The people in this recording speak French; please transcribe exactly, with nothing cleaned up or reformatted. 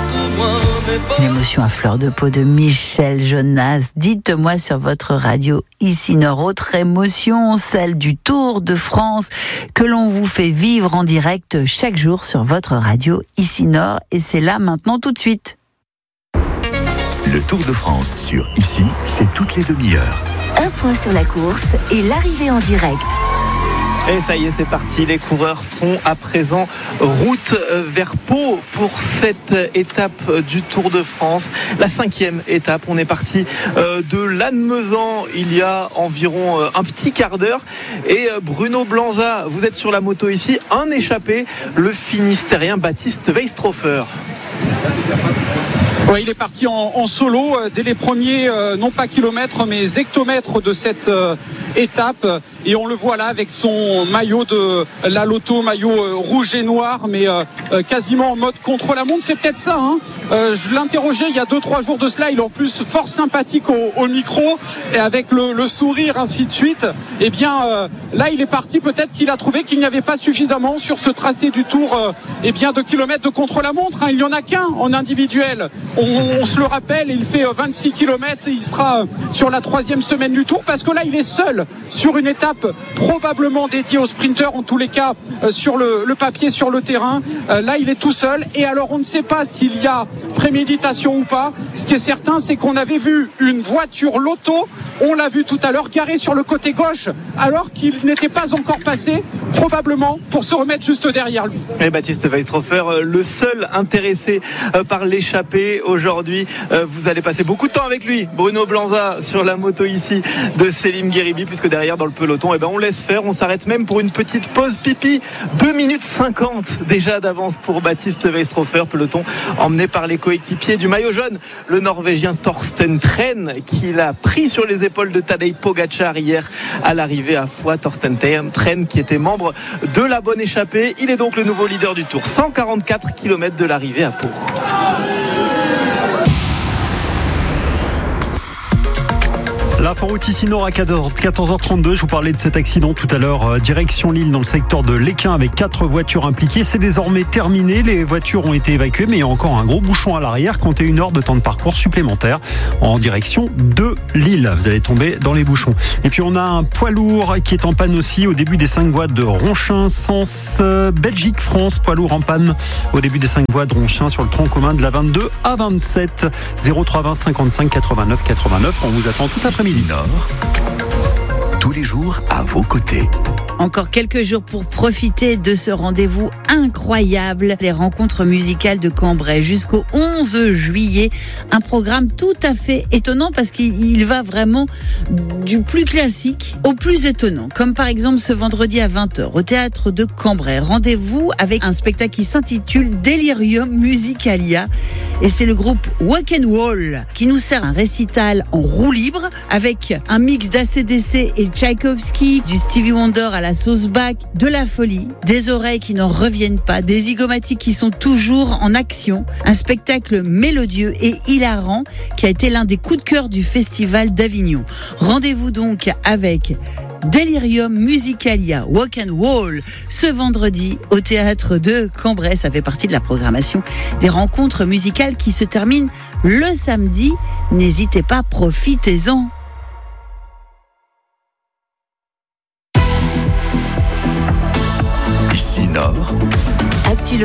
L'émotion à fleur de peau de Michel Jonas. Dites-moi sur votre radio ici Nord. Autre émotion, celle du Tour de France que l'on vous fait vivre en direct chaque jour sur votre radio ici Nord. Et c'est là maintenant tout de suite. Le Tour de France sur Ici, c'est toutes les demi-heures. Un point sur la course et l'arrivée en direct. Et ça y est, c'est parti. Les coureurs font à présent route vers Pau pour cette étape du Tour de France. La cinquième étape. On est parti de Lannemezan il y a environ un petit quart d'heure. Et Bruno Blanza, vous êtes sur la moto ici. Un échappé, le Finistérien Baptiste Weistrofer. Ouais, il est parti en, en solo euh, dès les premiers, euh, non pas kilomètres, mais hectomètres de cette euh, étape. Et on le voit là avec son maillot de la Lotto, maillot euh, rouge et noir, mais euh, euh, quasiment en mode contre-la-montre. C'est peut-être ça. Hein. Euh, je l'interrogeais il y a deux trois jours de cela. Il est en plus fort sympathique au, au micro et avec le, le sourire, ainsi de suite. Et bien euh, là, il est parti. Peut-être qu'il a trouvé qu'il n'y avait pas suffisamment sur ce tracé du Tour euh, et bien de kilomètres de contre-la-montre. Hein. Il n'y en a qu'un en individuel. On, on se le rappelle, il fait vingt-six kilomètres et il sera sur la troisième semaine du Tour parce que là, il est seul sur une étape probablement dédiée aux sprinteurs, en tous les cas sur le, le papier, sur le terrain. Là, il est tout seul et alors on ne sait pas s'il y a préméditation ou pas. Ce qui est certain, c'est qu'on avait vu une voiture Lotto, on l'a vu tout à l'heure, garée sur le côté gauche alors qu'il n'était pas encore passé, probablement pour se remettre juste derrière lui. Et Baptiste Weistrofer, le seul intéressé par l'échappée aujourd'hui. Vous allez passer beaucoup de temps avec lui, Bruno Blanza, sur la moto ici de Selim Gueribi, puisque derrière dans le peloton, eh ben, on laisse faire, on s'arrête même pour une petite pause pipi. deux minutes cinquante déjà d'avance pour Baptiste Weistrofer, peloton emmené par les coéquipiers du maillot jaune, le Norvégien Thorsten Tren, qui l'a pris sur les épaules de Tadej Pogačar hier à l'arrivée à Foix. Thorsten Tren qui était membre de la bonne échappée, il est donc le nouveau leader du Tour, cent quarante-quatre kilomètres de l'arrivée à Pau. La route ici Nord à quatorze heures trente-deux. Je vous parlais de cet accident tout à l'heure, euh, direction Lille dans le secteur de l'Équin avec quatre voitures impliquées. C'est désormais terminé. Les voitures ont été évacuées, mais il y a encore un gros bouchon à l'arrière. Comptez une heure de temps de parcours supplémentaire en direction de Lille. Vous allez tomber dans les bouchons. Et puis on a un poids lourd qui est en panne aussi au début des cinq voies de Ronchin, sens euh, Belgique, France. Poids lourd en panne au début des cinq voies de Ronchin sur le tronc commun de la vingt-deux à vingt-sept. zéro trois vingt cinquante-cinq quatre-vingt-neuf quatre-vingt-neuf. On vous attend tout après-midi. Nord, tous les jours à vos côtés. Encore quelques jours pour profiter de ce rendez-vous incroyable, les rencontres musicales de Cambrai jusqu'au onze juillet. Un programme tout à fait étonnant parce qu'il va vraiment du plus classique au plus étonnant. Comme par exemple ce vendredi à vingt heures au théâtre de Cambrai. Rendez-vous avec un spectacle qui s'intitule Delirium Musicalia. Et c'est le groupe Walk and Wall qui nous sert un récital en roue libre avec un mix d'A C D C et Tchaïkovski, du Stevie Wonder à la sauce Bach, de la folie, des oreilles qui n'en reviennent pas, des zygomatiques qui sont toujours en action. Un spectacle mélodieux et hilarant qui a été l'un des coups de cœur du festival d'Avignon. Rendez-vous donc avec Delirium Musicalia Walk and Wall ce vendredi au théâtre de Cambrai. Ça fait partie de la programmation des rencontres musicales qui se terminent le samedi. N'hésitez pas, profitez-en.